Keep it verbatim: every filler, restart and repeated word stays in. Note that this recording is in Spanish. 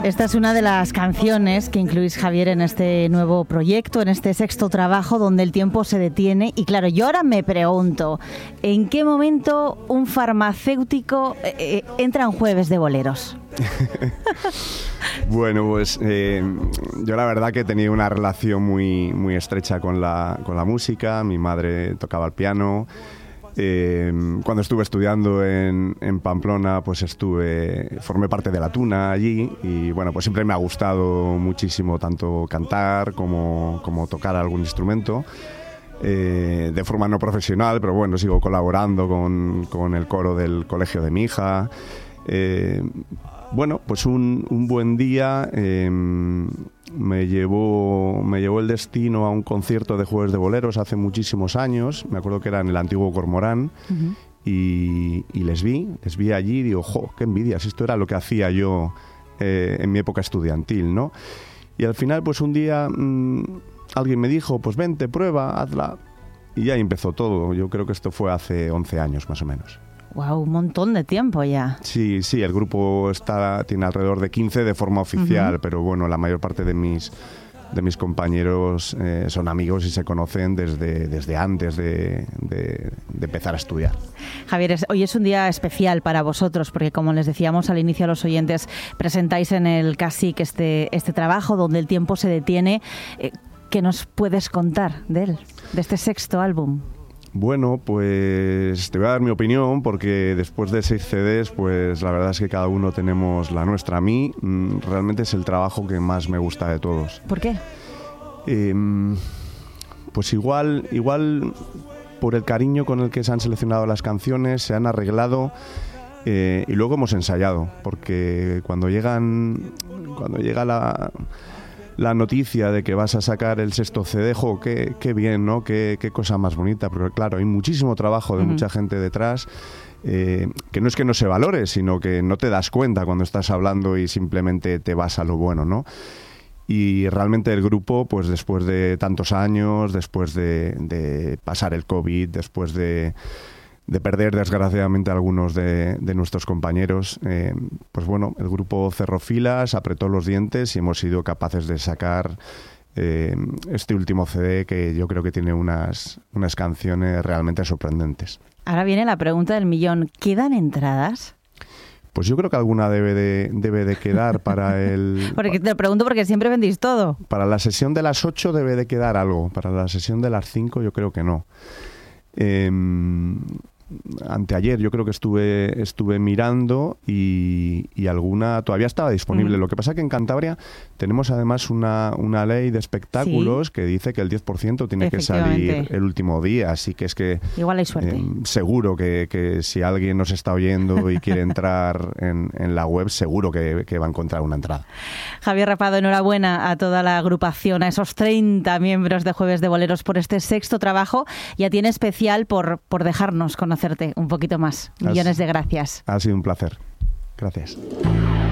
Esta es una de las canciones que incluís, Javier, en este nuevo proyecto, en este sexto trabajo donde el tiempo se detiene. Y claro, yo ahora me pregunto, ¿en qué momento un farmacéutico eh, entra en Jueves de Boleros? Bueno, pues eh, yo la verdad que he tenido una relación muy, muy estrecha con la, con la música. Mi madre tocaba el piano. Eh, cuando estuve estudiando en, en Pamplona, pues estuve, formé parte de la Tuna allí y bueno, pues siempre me ha gustado muchísimo tanto cantar como, como tocar algún instrumento. Eh, de forma no profesional, pero bueno, sigo colaborando con, con el coro del colegio de mi hija. Eh, bueno, pues un, un buen día eh, me llevó, me llevó el destino a un concierto de Jueves de Boleros hace muchísimos años. Me acuerdo que era en el antiguo Cormorán. Uh-huh. y, y les vi, les vi allí y digo, jo, qué envidia, si esto era lo que hacía yo eh, en mi época estudiantil, ¿no? Y al final, pues un día mmm, alguien me dijo, pues vente, prueba, hazla. Y ya empezó todo. Yo creo que esto fue hace once años más o menos. Wow, un montón de tiempo ya. Sí, sí, el grupo está, tiene alrededor de quince de forma oficial, uh-huh. pero bueno, la mayor parte de mis, de mis compañeros eh, son amigos y se conocen desde, desde antes de, de, de empezar a estudiar. Javier, es, hoy es un día especial para vosotros porque, como les decíamos al inicio a los oyentes, presentáis en el Cacique este, este trabajo donde el tiempo se detiene. Eh, ¿Qué nos puedes contar de él, de este sexto álbum? Bueno, pues te voy a dar mi opinión porque después de seis C Ds, pues la verdad es que cada uno tenemos la nuestra. A mí realmente es el trabajo que más me gusta de todos. ¿Por qué? Eh, pues igual, igual por el cariño con el que se han seleccionado las canciones, se han arreglado eh, y luego hemos ensayado, porque cuando llegan, cuando llega la... la noticia de que vas a sacar el sexto C D, jo, qué, qué bien, ¿no? Qué, qué cosa más bonita, pero claro, hay muchísimo trabajo de uh-huh. mucha gente detrás, eh, que no es que no se valore, sino que no te das cuenta cuando estás hablando y simplemente te vas a lo bueno, ¿no? Y realmente el grupo, pues después de tantos años, después de, de pasar el COVID, después de... de perder desgraciadamente a algunos de, de nuestros compañeros, eh, pues bueno, el grupo cerró filas, apretó los dientes y hemos sido capaces de sacar eh, este último C D que yo creo que tiene unas, unas canciones realmente sorprendentes. Ahora viene la pregunta del millón, ¿quedan entradas? Pues yo creo que alguna debe de, debe de quedar para el... Porque te lo pregunto porque siempre vendéis todo. Para la sesión de las ocho debe de quedar algo, para la sesión de las cinco yo creo que no. Eh, Anteayer yo creo que estuve estuve mirando y, y alguna todavía estaba disponible. Mm. Lo que pasa es que en Cantabria tenemos además una, una ley de espectáculos, sí, que dice que el diez por ciento tiene que salir el último día, así que es que igual hay suerte. Eh, seguro que, que si alguien nos está oyendo y quiere entrar en, en la web, seguro que, que va a encontrar una entrada. Javier Rapado, enhorabuena a toda la agrupación, a esos treinta miembros de Jueves de Boleros por este sexto trabajo y a ti en especial por, por dejarnos conocer un poquito más. Millones de gracias. Ha sido un placer. Gracias.